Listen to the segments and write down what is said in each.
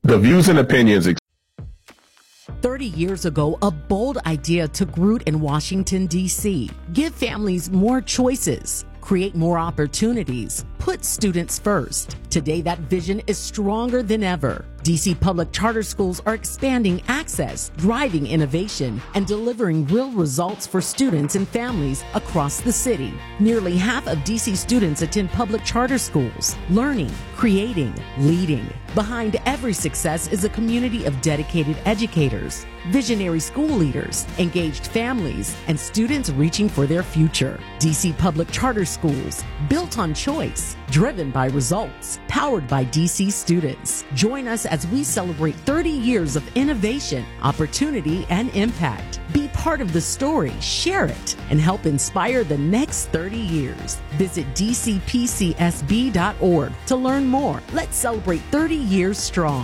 The views and opinions 30 years ago, a bold idea took root in Washington, D.C. Give families more choices, create more opportunities, put students first. Today, that vision is stronger than ever. D.C. public charter schools are expanding access, driving innovation, and delivering real results for students and families across the city. Nearly half of D.C. students attend public charter schools, learning, creating, leading. Behind every success is a community of dedicated educators, visionary school leaders, engaged families, and students reaching for their future. D.C. public charter schools, built on choice, driven by results, powered by D.C. students. Join us as we celebrate 30 years of innovation, opportunity, and impact. Be part of the story, share it, and help inspire the next 30 years. Visit dcpcsb.org to learn more. Let's celebrate 30 years strong.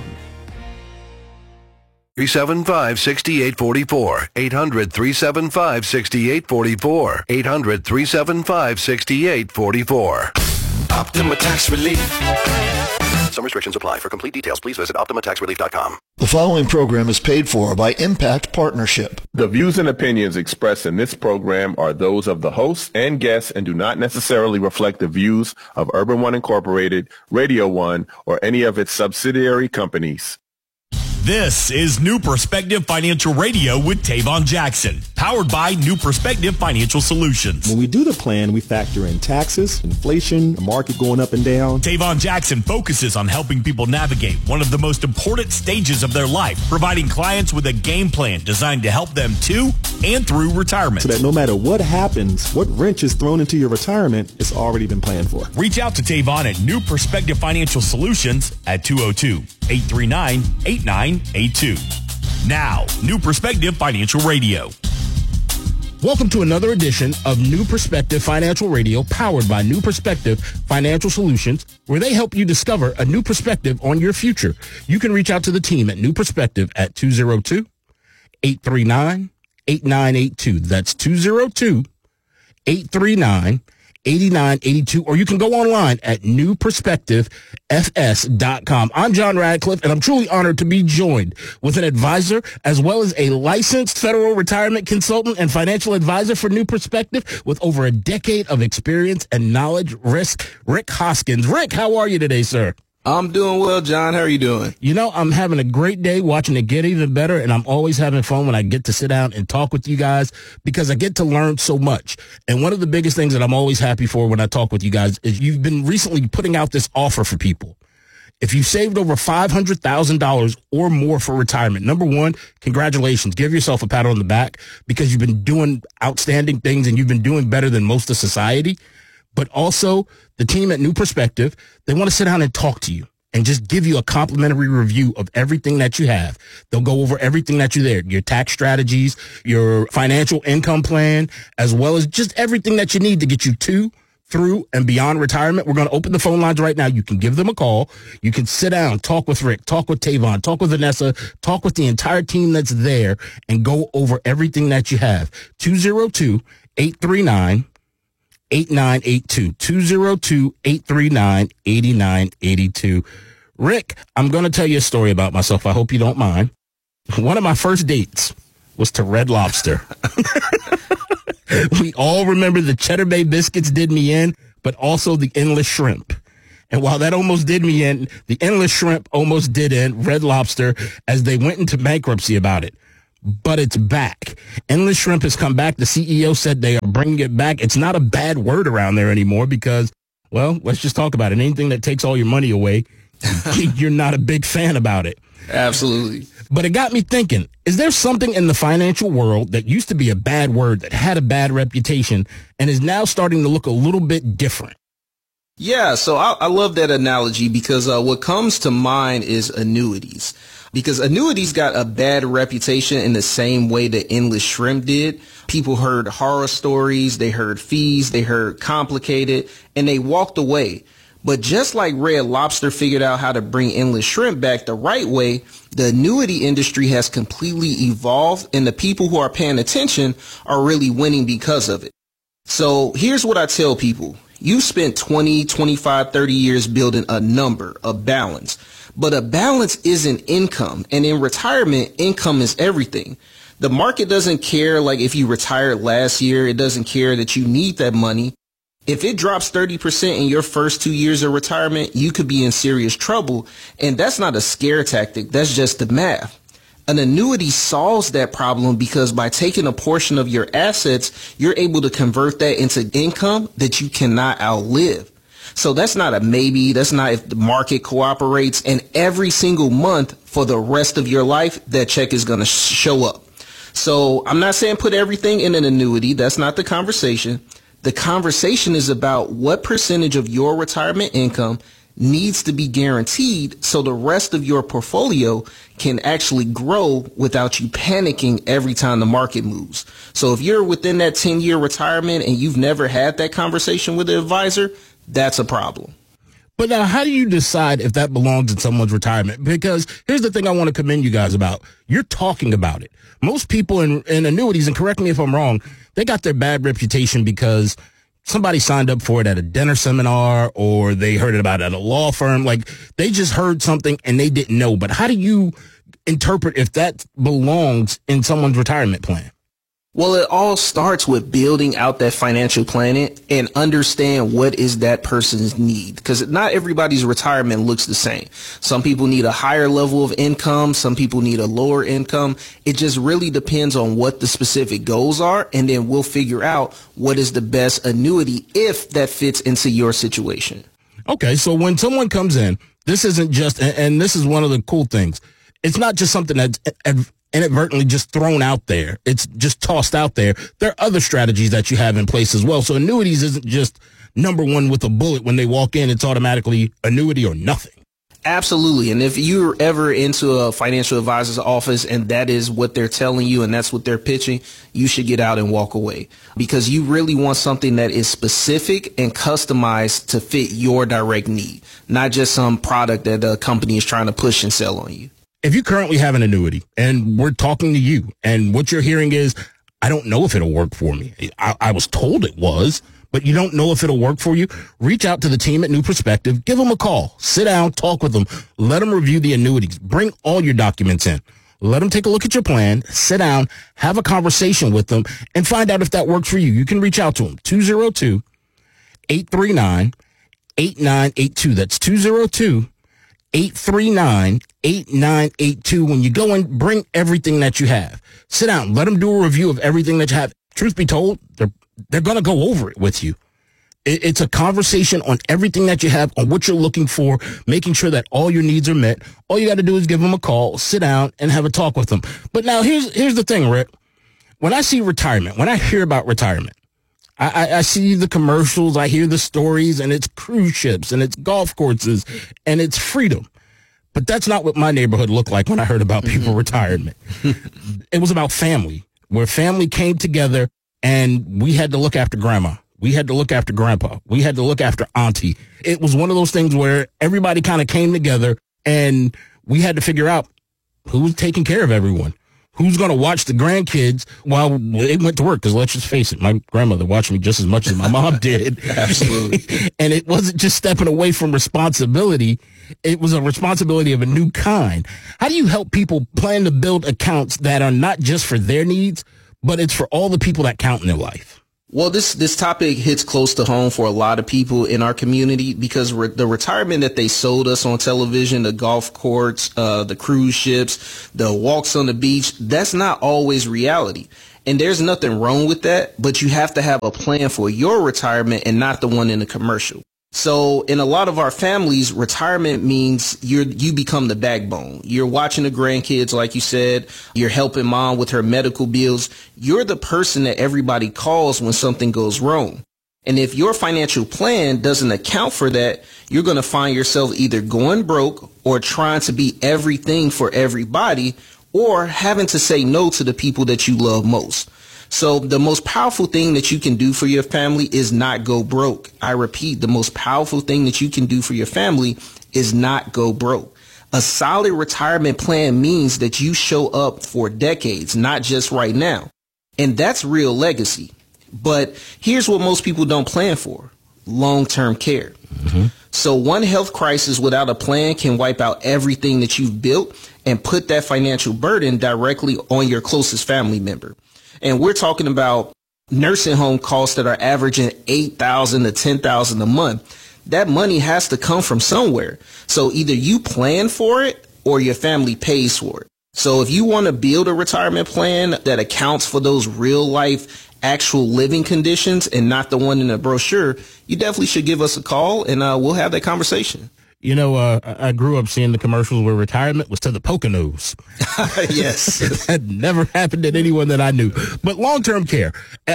375-6844. 800-375-6844. 800-375-6844. Optima Tax Relief. Some restrictions apply. For complete details, please visit OptimaTaxRelief.com. The following program is paid for by Impact Partnership. The views and opinions expressed in this program are those of the hosts and guests and do not necessarily reflect the views of Urban One Incorporated, Radio One, or any of its subsidiary companies. This is New Perspective Financial Radio with Tavon Jackson, powered by New Perspective Financial Solutions. When we do the plan, we factor in taxes, inflation, the market going up and down. Tavon Jackson focuses on helping people navigate one of the most important stages of their life, providing clients with a game plan designed to help them to and through retirement. So that no matter what happens, what wrench is thrown into your retirement, it's already been planned for. Reach out to Tavon at New Perspective Financial Solutions at 202-839-8982. Now, New Perspective Financial Radio. Welcome to another edition of New Perspective Financial Radio, powered by New Perspective Financial Solutions, where they help you discover a new perspective on your future. You can reach out to the team at New Perspective at 202-839-8982. That's 202-839-8982. or you can go online at newperspectivefs.com. I'm John Radcliffe, and I'm truly honored to be joined with an advisor as well as a licensed federal retirement consultant and financial advisor for New Perspective with over a decade of experience and knowledge, Rick Hoskins. Rick, how are you today, sir? I'm doing well, John. How are you doing? You know, I'm having a great day, watching it get even better, and I'm always having fun when I get to sit down and talk with you guys because I get to learn so much. And one of the biggest things that I'm always happy for when I talk with you guys is you've been recently putting out this offer for people. If you've saved over $500,000 or more for retirement, number one, congratulations. Give yourself a pat on the back because you've been doing outstanding things and you've been doing better than most of society. But also, the team at New Perspective, they want to sit down and talk to you and just give you a complimentary review of everything that you have. They'll go over everything that you're there, your tax strategies, your financial income plan, as well as just everything that you need to get you to, through, and beyond retirement. We're going to open the phone lines right now. You can give them a call. You can sit down, talk with Rick, talk with Tavon, talk with Vanessa, talk with the entire team that's there, and go over everything that you have. 202-839-8982. 202-839-8982. Rick, I'm going to tell you a story about myself. I hope you don't mind. One of my first dates was to Red Lobster. We all remember the Cheddar Bay biscuits did me in, but also the endless shrimp. And while that almost did me in, the endless shrimp almost did in Red Lobster as they went into bankruptcy about it. But it's back. Endless Shrimp has come back. The CEO said they are bringing it back. It's not a bad word around there anymore because, well, let's just talk about it. Anything that takes all your money away, you're not a big fan about it. Absolutely. But it got me thinking, is there something in the financial world that used to be a bad word, that had a bad reputation, and is now starting to look a little bit different? Yeah, so I love that analogy because what comes to mind is annuities. Because annuities got a bad reputation in the same way that endless shrimp did. People heard horror stories, they heard fees, they heard complicated, and they walked away. But just like Red Lobster figured out how to bring endless shrimp back the right way, the annuity industry has completely evolved, and the people who are paying attention are really winning because of it. So here's what I tell people. You spent 20, 25, 30 years building a number, a balance. But a balance isn't income. And in retirement, income is everything. The market doesn't care, like if you retired last year, it doesn't care that you need that money. If it drops 30% in your first 2 years of retirement, you could be in serious trouble. And that's not a scare tactic. That's just the math. An annuity solves that problem because by taking a portion of your assets, you're able to convert that into income that you cannot outlive. So that's not a maybe. That's not if the market cooperates. And every single month for the rest of your life, that check is going to show up. So I'm not saying put everything in an annuity. That's not the conversation. The conversation is about what percentage of your retirement income needs to be guaranteed so the rest of your portfolio can actually grow without you panicking every time the market moves. So if you're within that 10-year retirement and you've never had that conversation with an advisor, that's a problem. But now, how do you decide if that belongs in someone's retirement? Because here's the thing I want to commend you guys about. You're talking about it. Most people in annuities, and correct me if I'm wrong, they got their bad reputation because somebody signed up for it at a dinner seminar or they heard about it at a law firm. Like they just heard something and they didn't know. But how do you interpret if that belongs in someone's retirement plan? Well, it all starts with building out that financial plan and understand what is that person's need. Because not everybody's retirement looks the same. Some people need a higher level of income. Some people need a lower income. It just really depends on what the specific goals are. And then we'll figure out what is the best annuity if that fits into your situation. Okay, so when someone comes in, this isn't just, and this is one of the cool things, it's not just something that's inadvertently just thrown out there. It's just tossed out there. There are other strategies that you have in place as well. So annuities isn't just number one with a bullet. When they walk in, it's automatically annuity or nothing. Absolutely. And if you're ever into a financial advisor's office and that is what they're telling you and that's what they're pitching, you should get out and walk away because you really want something that is specific and customized to fit your direct need, not just some product that the company is trying to push and sell on you. If you currently have an annuity and we're talking to you and what you're hearing is, I don't know if it'll work for me. I was told it was, but you don't know if it'll work for you. Reach out to the team at New Perspective. Give them a call. Sit down, talk with them. Let them review the annuities. Bring all your documents in. Let them take a look at your plan. Sit down, have a conversation with them, and find out if that works for you. You can reach out to them. 202-839-8982. That's 202-839-8982. When you go in, bring everything that you have. Sit down. Let them do a review of everything that you have. Truth be told, they're going to go over it with you. It's a conversation on everything that you have, on what you're looking for, making sure that all your needs are met. All you got to do is give them a call, sit down, and have a talk with them. But now here's the thing, Rick. When I see retirement, when I hear about retirement, I see the commercials, I hear the stories, and it's cruise ships, and it's golf courses, and it's freedom. But that's not what my neighborhood looked like when I heard about people retirement. It was about family, where family came together, and we had to look after grandma. We had to look after grandpa. We had to look after auntie. It was one of those things where everybody kind of came together, and we had to figure out who was taking care of everyone. Who's going to watch the grandkids while they went to work? Because let's just face it, my grandmother watched me just as much as my mom did. Absolutely. And it wasn't just stepping away from responsibility. It was a responsibility of a new kind. How do you help people plan to build accounts that are not just for their needs, but it's for all the people that count in their life? Well, this topic hits close to home for a lot of people in our community because the retirement that they sold us on television, the golf courts, the cruise ships, the walks on the beach, that's not always reality. And there's nothing wrong with that, but you have to have a plan for your retirement and not the one in the commercial. So in a lot of our families, retirement means you become the backbone. You're watching the grandkids, like you said. You're helping mom with her medical bills. You're the person that everybody calls when something goes wrong. And if your financial plan doesn't account for that, you're going to find yourself either going broke or trying to be everything for everybody or having to say no to the people that you love most. So the most powerful thing that you can do for your family is not go broke. I repeat, the most powerful thing that you can do for your family is not go broke. A solid retirement plan means that you show up for decades, not just right now. And that's real legacy. But here's what most people don't plan for. long-term care. Mm-hmm. So one health crisis without a plan can wipe out everything that you've built and put that financial burden directly on your closest family member. And we're talking about nursing home costs that are averaging $8,000 to $10,000 a month. That money has to come from somewhere. So either you plan for it or your family pays for it. So if you want to build a retirement plan that accounts for those real life actual living conditions and not the one in the brochure, you definitely should give us a call and we'll have that conversation. You know, I grew up seeing the commercials where retirement was to the Poconos. Yes. That never happened to anyone that I knew. But long-term care,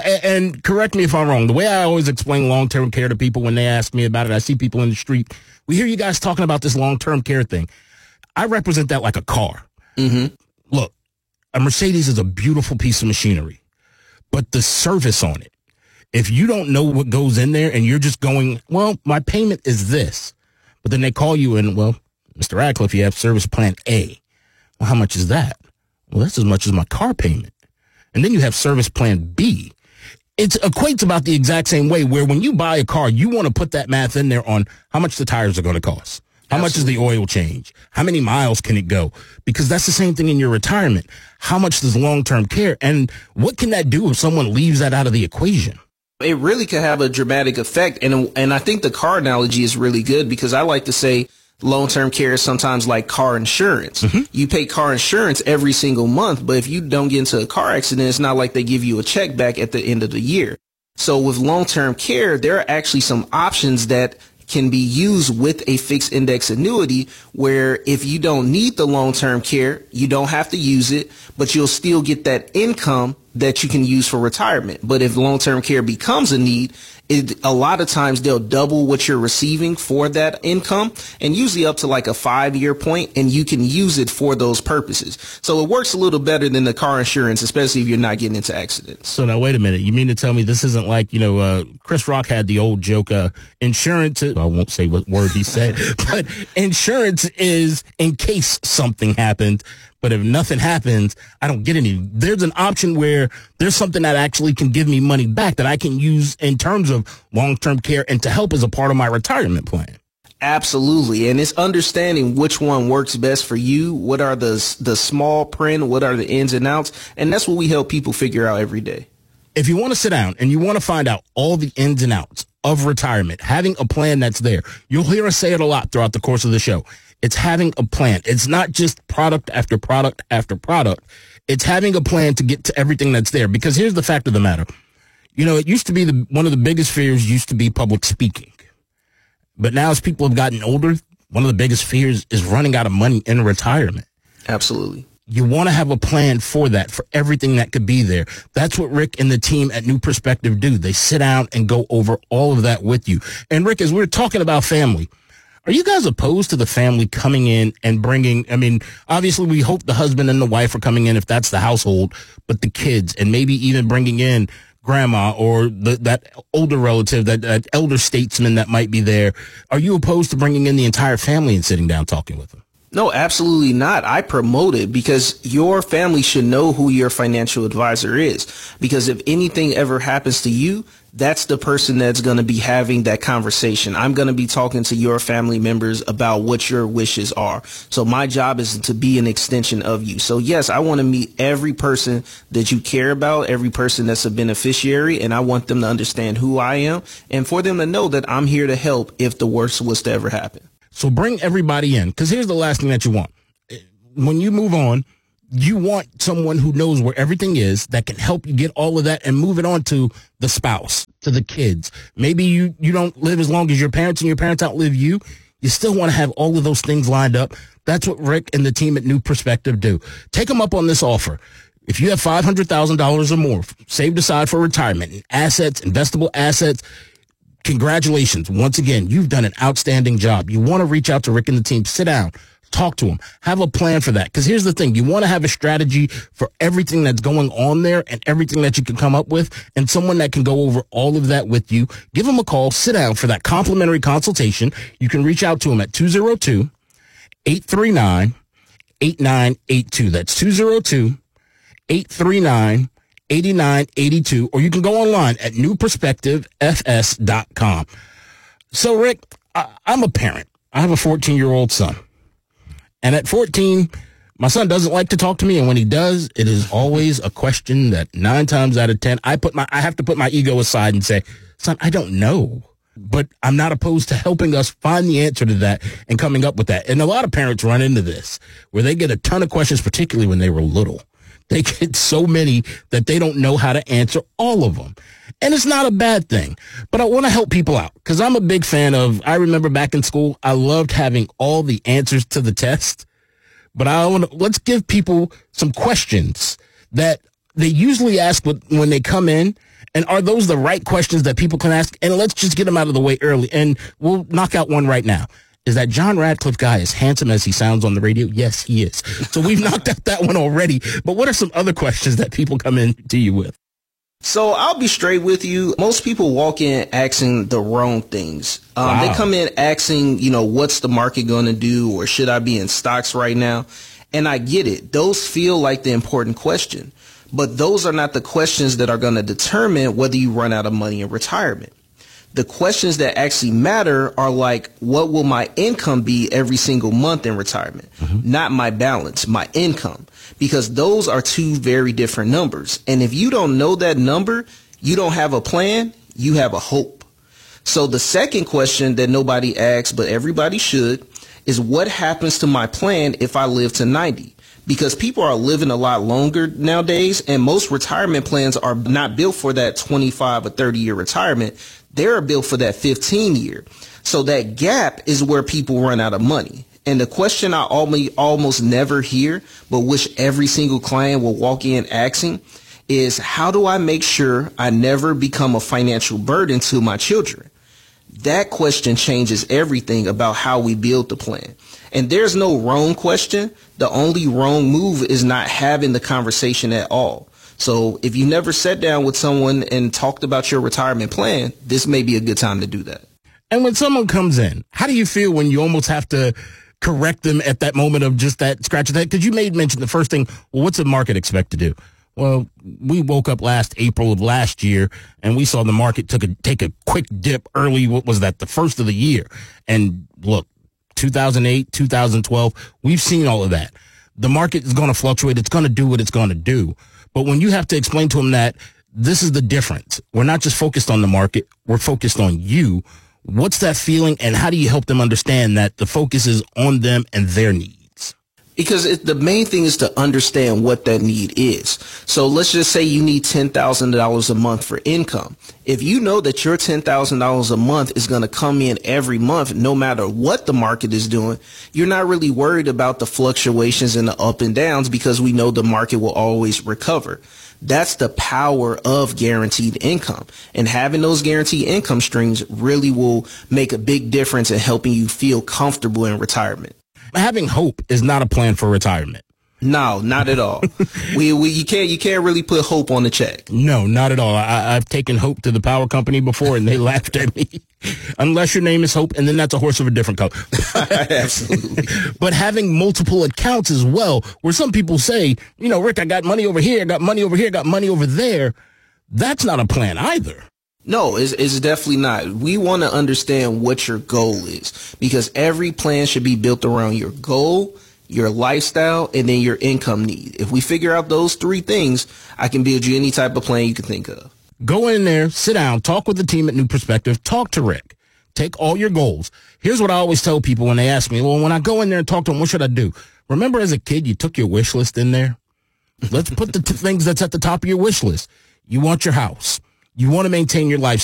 and correct me if I'm wrong, the way I always explain long-term care to people when they ask me about it, I see people in the street, we hear you guys talking about this long-term care thing. I represent that like a car. Mm-hmm. Look, a Mercedes is a beautiful piece of machinery, but the service on it, if you don't know what goes in there and you're just going, well, my payment is this. But then they call you and, well, Mr. Radcliffe, you have service plan A. Well, how much is that? Well, that's as much as my car payment. And then you have service plan B. It equates about the exact same way where when you buy a car, you want to put that math in there on how much the tires are going to cost. How much is the oil change? How many miles can it go? Because that's the same thing in your retirement. How much does long-term care? And what can that do if someone leaves that out of the equation? It really could have a dramatic effect. And I think the car analogy is really good because I like to say long-term care is sometimes like car insurance. Mm-hmm. You pay car insurance every single month, but if you don't get into a car accident, it's not like they give you a check back at the end of the year. So with long-term care, there are actually some options that can be used with a fixed index annuity where if you don't need the long-term care, you don't have to use it, but you'll still get that income that you can use for retirement. But if long-term care becomes a need, a lot of times they'll double what you're receiving for that income and usually up to like a 5-year point, and you can use it for those purposes. So it works a little better than the car insurance, especially if you're not getting into accidents. So now, wait a minute. You mean to tell me this isn't like, Chris Rock had the old joke, insurance, I won't say what word he said, but insurance is in case something happens. But if nothing happens, I don't get any. There's an option where there's something that actually can give me money back that I can use in terms of long-term care and to help as a part of my retirement plan. Absolutely. And it's understanding which one works best for you. What are the small print? What are the ins and outs? And that's what we help people figure out every day. If you want to sit down and you want to find out all the ins and outs of retirement, having a plan that's there, you'll hear us say it a lot throughout the course of the show. It's having a plan. It's not just product after product after product. It's having a plan to get to everything that's there. Because here's the fact of the matter. It used to be one of the biggest fears used to be public speaking. But now as people have gotten older, one of the biggest fears is running out of money in retirement. Absolutely. You want to have a plan for that, for everything that could be there. That's what Rick and the team at New Perspective do. They sit down and go over all of that with you. And Rick, as we're talking about family, are you guys opposed to the family coming in and bringing, obviously we hope the husband and the wife are coming in if that's the household, but the kids and maybe even bringing in grandma or that older relative, that elder statesman that might be there. Are you opposed to bringing in the entire family and sitting down talking with them? No, absolutely not. I promote it because your family should know who your financial advisor is. Because if anything ever happens to you, that's the person that's going to be having that conversation. I'm going to be talking to your family members about what your wishes are. So my job is to be an extension of you. So yes, I want to meet every person that you care about, every person that's a beneficiary, and I want them to understand who I am and for them to know that I'm here to help if the worst was to ever happen. So bring everybody in, because here's the last thing that you want. When you move on, you want someone who knows where everything is that can help you get all of that and move it on to the spouse, to the kids. Maybe you don't live as long as your parents and your parents outlive you. You still want to have all of those things lined up. That's what Rick and the team at New Perspective do. Take them up on this offer. If you have $500,000 or more saved aside for retirement and assets, investable assets, congratulations. Once again, you've done an outstanding job. You want to reach out to Rick and the team, sit down, talk to them, have a plan for that. Because here's the thing. You want to have a strategy for everything that's going on there and everything that you can come up with and someone that can go over all of that with you. Give them a call, sit down for that complimentary consultation. You can reach out to them at 202-839-8982. That's 202-839-8982, or you can go online at newperspectivefs.com. So, Rick, I'm a parent. I have a 14-year-old son. And at 14, my son doesn't like to talk to me. And when he does, it is always a question that 9 times out of 10, I have to put my ego aside and say, son, I don't know. But I'm not opposed to helping us find the answer to that and coming up with that. And a lot of parents run into this where they get a ton of questions, particularly when they were little. They get so many that they don't know how to answer all of them. And it's not a bad thing. But I want to help people out because I'm a big fan of, I remember back in school, I loved having all the answers to the test. But let's give people some questions that they usually ask when they come in. And are those the right questions that people can ask? And let's just get them out of the way early. And we'll knock out one right now. Is that John Radcliffe guy as handsome as he sounds on the radio? Yes, he is. So we've knocked out that one already. But what are some other questions that people come in to you with? So I'll be straight with you. Most people walk in asking the wrong things. Wow. They come in asking, what's the market going to do, or should I be in stocks right now? And I get it. Those feel like the important question. But those are not the questions that are going to determine whether you run out of money in retirement. The questions that actually matter are like, what will my income be every single month in retirement? Mm-hmm. Not my balance, my income. Because those are two very different numbers. And if you don't know that number, you don't have a plan, you have a hope. So the second question that nobody asks, but everybody should, is what happens to my plan if I live to 90? Because people are living a lot longer nowadays, and most retirement plans are not built for that 25 or 30-year retirement. They're built for that 15-year. So that gap is where people run out of money. And the question I almost never hear, but wish every single client will walk in asking, is how do I make sure I never become a financial burden to my children? That question changes everything about how we build the plan. And there's no wrong question. The only wrong move is not having the conversation at all. So if you never sat down with someone and talked about your retirement plan, this may be a good time to do that. And when someone comes in, how do you feel when you almost have to correct them at that moment of just that scratch attack? Because you made mention the first thing, well, what's the market expect to do? Well, we woke up last April of last year and we saw the market take a quick dip early. What was that? The first of the year. And look, 2008, 2012, we've seen all of that. The market is going to fluctuate. It's going to do what it's going to do. But when you have to explain to them that this is the difference, we're not just focused on the market, we're focused on you. What's that feeling, and how do you help them understand that the focus is on them and their needs? Because the main thing is to understand what that need is. So let's just say you need $10,000 a month for income. If you know that your $10,000 a month is going to come in every month, no matter what the market is doing, you're not really worried about the fluctuations and the up and downs because we know the market will always recover. That's the power of guaranteed income. And having those guaranteed income streams really will make a big difference in helping you feel comfortable in retirement. Having hope is not a plan for retirement. No, not at all. You can't really put hope on the check. No, not at all. I've taken Hope to the power company before and they laughed at me. Unless your name is Hope, and then that's a horse of a different color. Absolutely. But having multiple accounts as well, where some people say, Rick, I got money over here, I got money over here, I got money over there. That's not a plan either. No, it's definitely not. We want to understand what your goal is, because every plan should be built around your goal, your lifestyle, and then your income need. If we figure out those three things, I can build you any type of plan you can think of. Go in there, sit down, talk with the team at New Perspective, talk to Rick, take all your goals. Here's what I always tell people when they ask me, well, when I go in there and talk to them, what should I do? Remember as a kid, you took your wish list in there? Let's put the things that's at the top of your wish list. You want your house. You want to maintain your lifestyle.